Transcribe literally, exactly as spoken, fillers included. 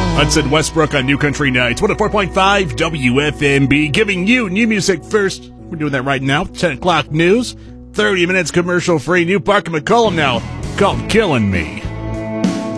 Hudson Westbrook on New Country Nights. one oh four point five W F M B, giving you new music first. We're doing that right now. ten o'clock news, thirty minutes commercial free. New Parker McCollum now, called Killing Me.